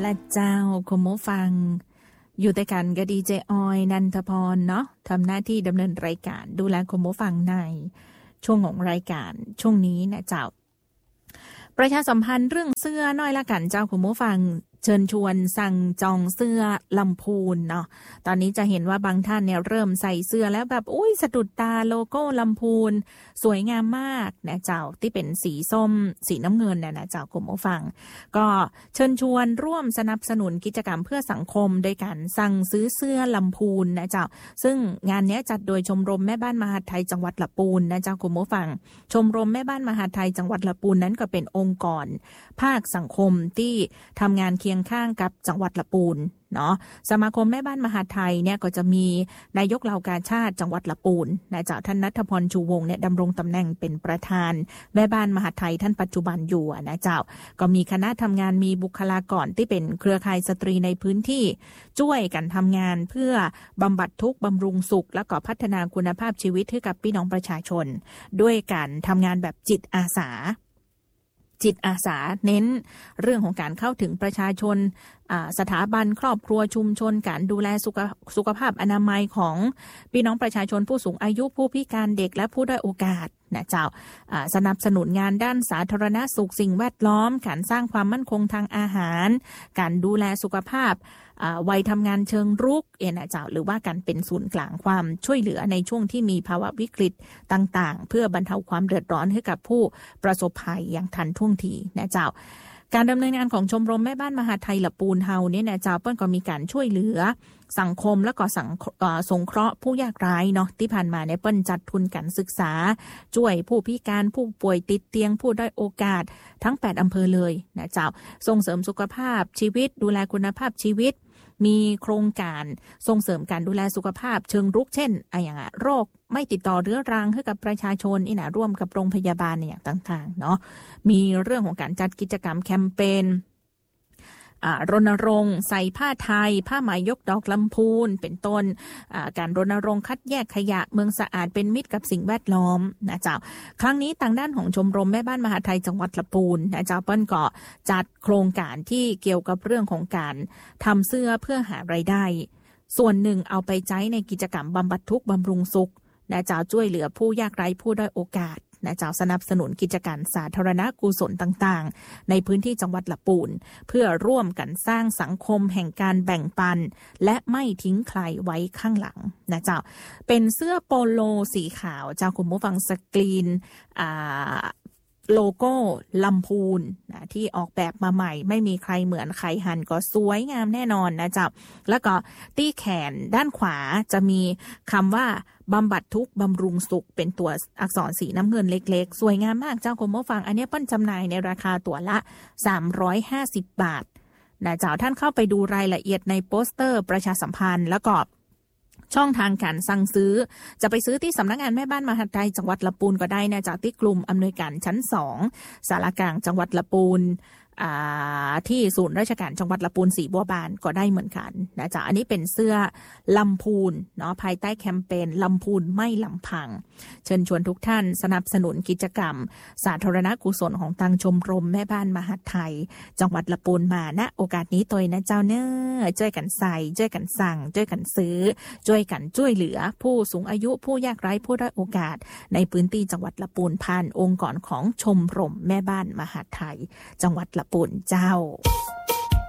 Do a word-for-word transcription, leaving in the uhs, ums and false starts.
ละเจ้าคุณผู้ฟังอยู่ด้วยกันกับดีเจออยนันทพรเนาะทำหน้าที่ดำเนินรายการดูแลคุณผู้ฟังในช่วงของรายการช่วงนี้นะเจ้าประชาสัมพันธ์เรื่องเสื้อน้อยละกันเจ้าคุณผู้ฟังเชิญชวนสั่งจองเสื้อลำพูนเนาะตอนนี้จะเห็นว่าบางท่านเนี่ยเริ่มใส่เสื้อแล้วแบบอุ้ยสะดุดตาโลโก้ลำพูนสวยงามมากนะเจ้าที่เป็นสีส้มสีน้ำเงินนะนะเจ้าคุณผู้ฟังก็เชิญชวนร่วมสนับสนุนกิจกรรมเพื่อสังคมโดยการสั่งซื้อเสื้อลำพูนนะเจ้าซึ่งงานนี้จัดโดยชมรมแม่บ้านมหาดไทยจังหวัดลำพูนนะเจ้าคุณผู้ฟังชมรมแม่บ้านมหาดไทยจังหวัดลำพูนนั้นก็เป็นองค์กรภาคสังคมที่ทำงานเคียงข้างกับจังหวัดลำพูนเนาะสมาคมแม่บ้านมหาดไทยเนี่ยก็จะมีนายกเหล่ากาชาติจังหวัดลำพูนนายเจ้าท่านณัฐพรชูวงศ์เนี่ยดำรงตำแหน่งเป็นประธานแม่บ้านมหาดไทยท่านปัจจุบันอยู่นะเจ้าก็มีคณะทำงานมีบุคลากรที่เป็นเครือข่ายสตรีในพื้นที่ช่วยกันทำงานเพื่อบำบัดทุกข์บำรุงสุขและก็พัฒนาคุณภาพชีวิตให้กับพี่น้องประชาชนด้วยการทำงานแบบจิตอาสาจิตอาสาเน้นเรื่องของการเข้าถึงประชาชนสถาบันครอบครัวชุมชนการดูแลสุขสุขภาพอนามัยของพี่น้องประชาชนผู้สูงอายุผู้พิการเด็กและผู้ด้อยโอกาสนะเจ้าสนับสนุนงานด้านสาธารณสุขสิ่งแวดล้อมการสร้างความมั่นคงทางอาหารการดูแลสุขภาพวัยทำงานเชิงรุกเอ็นะเจ้าหรือว่าการเป็นศูนย์กลางความช่วยเหลือในช่วงที่มีภาวะวิกฤตต่างๆเพื่อบรรเทาความเดือดร้อนให้กับผู้ประสบภัยอย่างทันท่วงทีนะเจ้าการดำเนินงานของชมรมแม่บ้านมหาดไทยลำพูนเฮาเนี่ยนะเจ้าเปิ้ลก็มีการช่วยเหลือสังคมและก็สังสงเคราะห์ผู้ยากไร้เนาะที่ผ่านมาเนี่ยเปิ้ลจัดทุนการศึกษาช่วยผู้พิการผู้ป่วยติดเตียงผู้ด้อยโอกาสทั้งแปดอำเภอเลยนะเจ้าส่งเสริมสุขภาพชีวิตดูแลคุณภาพชีวิตมีโครงการส่งเสริมการดูแลสุขภาพเชิงรุกเช่นอะไรอย่างโรคไม่ติดต่อเรื้อรังให้กับประชาชนนี่นะร่วมกับโรงพยาบาลอย่างต่างๆเนาะมีเรื่องของการจัดกิจกรรมแคมเปญรณรงค์ใส่ผ้าไทยผ้าไหมยกดอกลำพูนเป็นต้นการรณรงค์คัดแยกขยะเมืองสะอาดเป็นมิตรกับสิ่งแวดล้อมนะเจ้าครั้งนี้ทางด้านของชมรมแม่บ้านมหาดไทยจังหวัดลำพูนนะเจ้าเปิ้ลก็จัดโครงการที่เกี่ยวกับเรื่องของการทำเสื้อเพื่อหารายได้ส่วนหนึ่งเอาไปใช้ในกิจกรรมบำบัดทุกข์บำรุงสุขนะเจ้าช่วยเหลือผู้ยากไร้ผู้ด้อยโอกาสนะเจ้าสนับสนุนกิจการสาธารณกุศลต่างๆในพื้นที่จังหวัดลำพูนเพื่อร่วมกันสร้างสังคมแห่งการแบ่งปันและไม่ทิ้งใครไว้ข้างหลังนะเจ้าเป็นเสื้อโปโลสีขาวเจ้าคุณผู้ฟังสกรีนอ่าโลโก้ลำพูนนะที่ออกแบบมาใหม่ไม่มีใครเหมือนใครหันก็สวยงามแน่นอนนะจ๊ะแล้วก็ที่แขนด้านขวาจะมีคำว่าบำบัดทุกข์บำรุงสุขเป็นตัวอักษรสีน้ำเงินเล็กๆสวยงามมากเจ้าคุณผู้ฟังอันนี้เปิ้ลจำหน่ายในราคาตัวละสามร้อยห้าสิบบาทนะจ๊ะท่านเข้าไปดูรายละเอียดในโปสเตอร์ประชาสัมพันธ์แล้วก็ช่องทางการสั่งซื้อจะไปซื้อที่สำนักงานแม่บ้านมหาดไทยจังหวัดลำพูนก็ได้นะจากที่กลุ่มอำนวยการชั้นสองศาลากลางจังหวัดลำพูนที่ศูนย์ราชการจังหวัดลำพูนสีบัวบานก็ได้เหมือนกันนะจ๊ะอันนี้เป็นเสื้อลำพูนเนาะภายใต้แคมเปญลำพูนไม่ลำพังเชิญชวนทุกท่านสนับสนุนกิจกรรมสาธารณกุศลของทางชมรมแม่บ้านมหาดไทยจังหวัดลำพูนมาณโอกาสนี้ตัวนะเจ้าเน้อช่วยกันใส่ช่วยกันสั่งช่วยกันซื้อช่วยกันช่วยเหลือผู้สูงอายุผู้ยากไร้ผู้ด้อยโอกาสในพื้นที่จังหวัดลำพูนผ่านองค์กรของชมรมแม่บ้านมหาดไทยจังหวัดลำพูนเจ้า